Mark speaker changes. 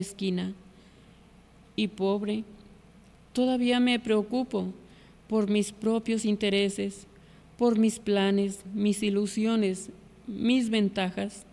Speaker 1: esquina. Y pobre, todavía me preocupo por mis propios intereses, por mis planes, mis ilusiones, mis ventajas.